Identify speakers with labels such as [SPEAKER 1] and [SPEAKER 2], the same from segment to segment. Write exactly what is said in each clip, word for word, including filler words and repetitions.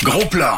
[SPEAKER 1] Gros plan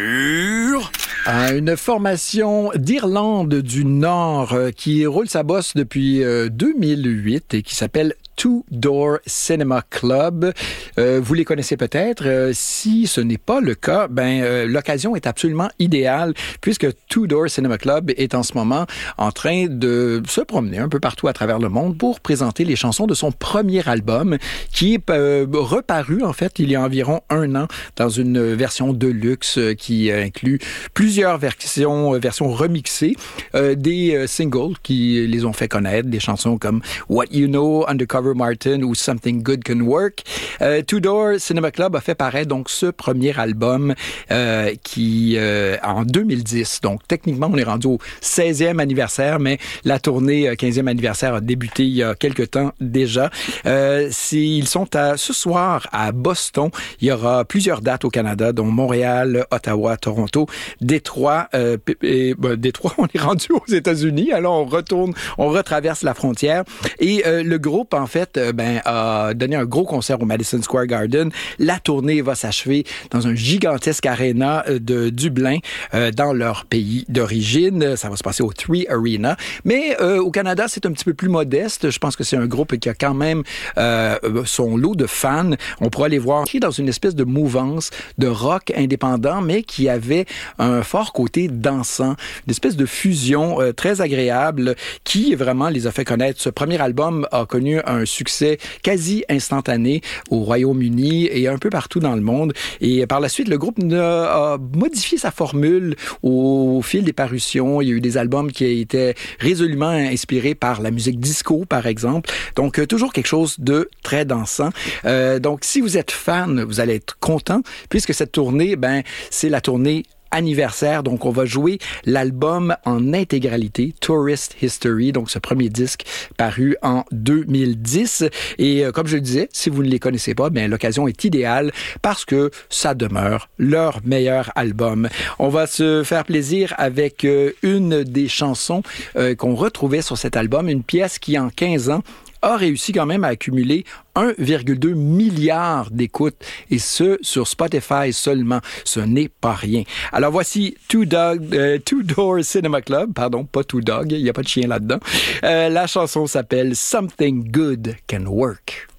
[SPEAKER 1] sur...
[SPEAKER 2] À une formation d'Irlande du Nord euh, qui roule sa bosse depuis euh, deux mille huit et qui s'appelle Two Door Cinema Club. Euh, vous les connaissez peut-être. Euh, si ce n'est pas le cas, ben euh, l'occasion est absolument idéale puisque Two Door Cinema Club est en ce moment en train de se promener un peu partout à travers le monde pour présenter les chansons de son premier album qui est euh, reparu en fait il y a environ un an dans une version deluxe euh, qui inclut plusieurs versions, euh, versions remixées, euh, des euh, singles qui les ont fait connaître, des chansons comme What You Know, Undercover Martin ou Something Good Can Work. Euh, Two Door Cinema Club a fait paraître donc ce premier album euh, qui euh, en deux mille dix. Donc techniquement on est rendu au seizième anniversaire, mais la tournée euh, quinzième anniversaire a débuté il y a quelques temps déjà. Euh, ils sont à ce soir à Boston. Il y aura plusieurs dates au Canada, dont Montréal, Ottawa, Toronto, Détroit. Euh, et, ben, Détroit, on est rendu aux États-Unis. Alors on retourne, on retraverse la frontière. Et euh, le groupe en fait fait, ben, a donné un gros concert au Madison Square Garden. La tournée va s'achever dans un gigantesque aréna de Dublin, euh, dans leur pays d'origine. Ça va se passer au Three Arena. Mais euh, au Canada, c'est un petit peu plus modeste. Je pense que c'est un groupe qui a quand même euh, son lot de fans. On pourra les voir dans une espèce de mouvance de rock indépendant, mais qui avait un fort côté dansant, une espèce de fusion euh, très agréable qui vraiment les a fait connaître. Ce premier album a connu un succès quasi instantané au Royaume-Uni et un peu partout dans le monde. Et par la suite, le groupe a modifié sa formule au fil des parutions. Il y a eu des albums qui étaient résolument inspirés par la musique disco, par exemple. Donc, toujours quelque chose de très dansant. Euh, donc, si vous êtes fan, vous allez être content puisque cette tournée, ben, c'est la tournée anniversaire. Donc, on va jouer l'album en intégralité, Tourist History, donc ce premier disque paru en deux mille dix. Et euh, comme je le disais, si vous ne les connaissez pas, bien, l'occasion est idéale parce que ça demeure leur meilleur album. On va se faire plaisir avec euh, une des chansons euh, qu'on retrouvait sur cet album, une pièce qui, en quinze ans, a réussi quand même à accumuler un virgule deux milliard d'écoutes, et ce, sur Spotify seulement. Ce n'est pas rien. Alors voici Two, Dog, euh, Two Door Cinema Club, pardon, pas Two Dog, il n'y a pas de chien là-dedans. Euh, la chanson s'appelle Something Good Can Work.